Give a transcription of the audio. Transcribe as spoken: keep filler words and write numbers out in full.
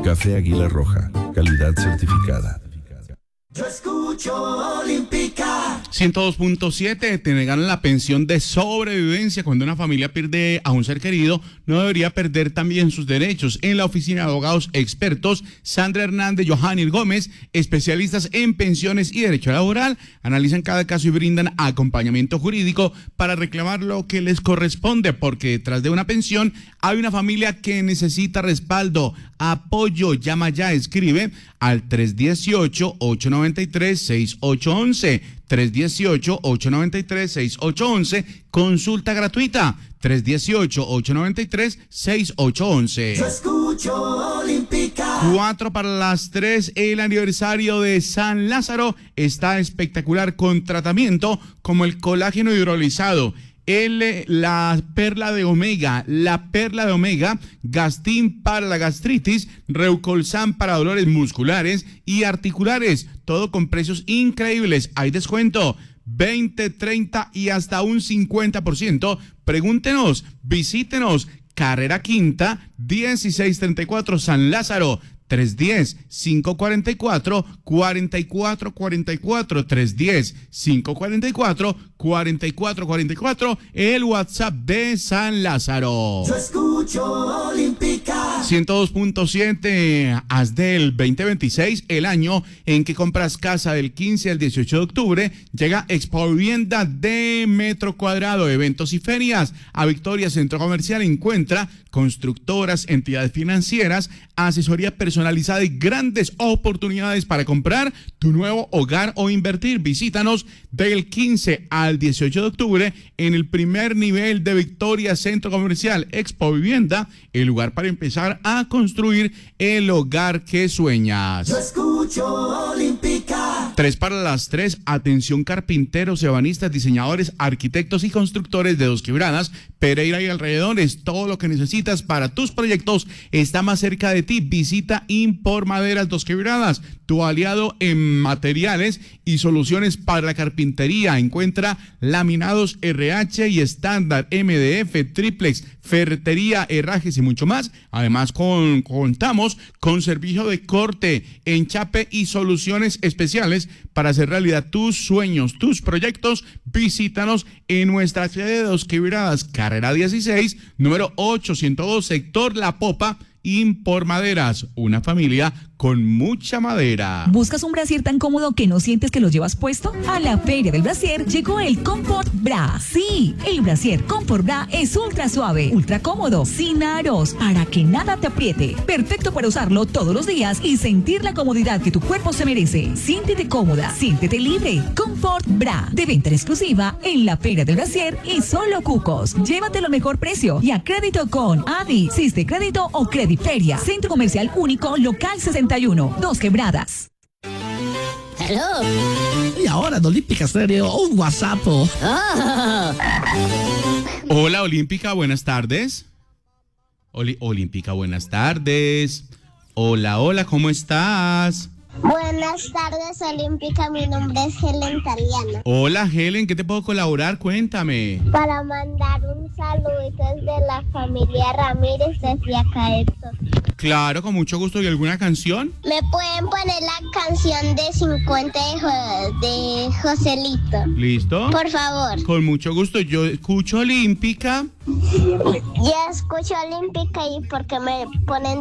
Café Águila Roja, calidad certificada. Yo escucho Olímpica. ciento dos punto siete, te negaron la pensión de sobrevivencia. Cuando una familia pierde a un ser querido, no debería perder también sus derechos. En la oficina de abogados expertos, Sandra Hernández, Johanny Gómez, especialistas en pensiones y derecho laboral, analizan cada caso y brindan acompañamiento jurídico para reclamar lo que les corresponde, porque detrás de una pensión hay una familia que necesita respaldo, apoyo. Llama ya, escribe al tres uno ocho, ocho nueve tres, seis ocho uno uno, tres uno ocho, ocho nueve tres, seis ocho uno uno, consulta gratuita, tres uno ocho, ocho nueve tres, seis ocho uno uno. Yo escucho Olímpica. Cuatro para las tres, el aniversario de San Lázaro está espectacular con tratamiento como el colágeno hidrolizado, El, la perla de omega, la perla de omega, Gastin para la gastritis, Reucolsan para dolores musculares y articulares, todo con precios increíbles. Hay descuento veinte, treinta y hasta un cincuenta por ciento. Pregúntenos, visítenos, Carrera Quinta, dieciséis treinta y cuatro, San Lázaro. tres uno cero, cinco cuatro cuatro, cuatro cuatro cuatro cuatro, tres uno cero, cinco cuatro cuatro, cuatro cuatro cuatro cuatro, el WhatsApp de San Lázaro. Yo escucho Olímpica. ciento dos punto siete, haz del veinte veintiséis el año en que compras casa. Del quince al dieciocho de octubre llega Expo Vivienda de Metro Cuadrado, eventos y ferias. A Victoria Centro Comercial encuentra constructoras, entidades financieras, asesoría personalizada y grandes oportunidades para comprar tu nuevo hogar o invertir. Visítanos del quince al dieciocho de octubre en el primer nivel de Victoria Centro Comercial. Expo Vivienda, el lugar para empezar a construir el hogar que sueñas. Yo escucho Olímpica. Tres para las tres, atención carpinteros, ebanistas, diseñadores, arquitectos y constructores de Dos Quebradas, Pereira y alrededores. Todo lo que necesitas para tus proyectos está más cerca de ti. Visita Impormaderas Dos Quebradas, tu aliado en materiales y soluciones para la carpintería. Encuentra laminados R H y estándar, M D F, triplex, ferretería, herrajes y mucho más. Además, con, contamos con servicio de corte, enchape y soluciones especiales para hacer realidad tus sueños, tus proyectos. Visítanos en nuestra sede de Dos Quebradas, carrera dieciséis, número ochocientos dos, sector La Popa. Impormaderas, una familia con mucha madera. ¿Buscas un brasier tan cómodo que no sientes que lo llevas puesto? A la Feria del Brasier llegó el Comfort Bra. Sí, el brasier Comfort Bra es ultra suave, ultra cómodo, sin aros, para que nada te apriete. Perfecto para usarlo todos los días y sentir la comodidad que tu cuerpo se merece. Siéntete cómoda, siéntete libre. Comfort Bra, de venta exclusiva en la Feria del Brasier y solo Cucos. Llévate lo mejor precio y a crédito con Adi, Siste Crédito o Crediferia. Centro Comercial Único, local sesenta y uno, Dos Quebradas. Hello. Y ahora en Olímpica Estéreo, un WhatsApp. Oh. Hola, Olímpica, buenas tardes. Oli, Olímpica, buenas tardes. Hola, hola, ¿cómo estás? Buenas tardes, Olímpica. Mi nombre es Helen Taliana. Hola, Helen, ¿qué te puedo colaborar? Cuéntame. Para mandar un saludito desde la familia Ramírez desde acá esto. Claro, con mucho gusto. ¿Y alguna canción? ¿Me pueden poner la canción de cincuenta de, jo- de Joselito? ¿Listo? Por favor. Con mucho gusto. Yo escucho Olímpica. Ya escucho Olímpica y porque me ponen